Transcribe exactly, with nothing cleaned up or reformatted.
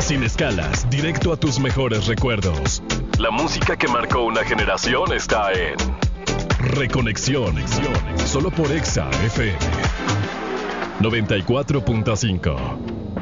Sin escalas, directo a tus mejores recuerdos. La música que marcó una generación está en Reconexión, solo por Exa F M noventa y cuatro punto cinco.